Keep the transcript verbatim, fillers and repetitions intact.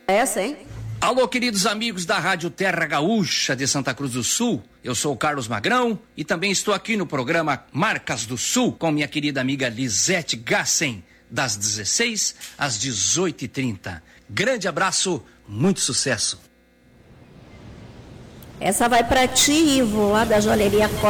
Essa, hein? Alô, queridos amigos da Rádio Terra Gaúcha de Santa Cruz do Sul. Eu sou o Carlos Magrão e também estou aqui no programa Marcas do Sul com minha querida amiga Lisete Gassen, das dezesseis às dezoito e trinta. Grande abraço, muito sucesso. Essa vai para ti, Ivo, lá da Joalheria